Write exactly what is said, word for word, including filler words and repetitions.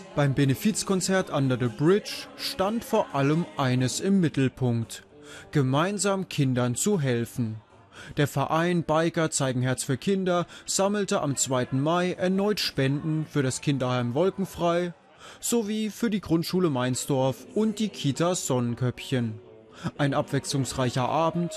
Beim Benefizkonzert Under the Bridge stand vor allem eines im Mittelpunkt: gemeinsam Kindern zu helfen. Der Verein Biker zeigen Herz für Kinder sammelte am zweiten Mai erneut Spenden für das Kinderheim Wolkenfrei sowie für die Grundschule Meinsdorf und die Kita Sonnenköpfchen. Ein abwechslungsreicher Abend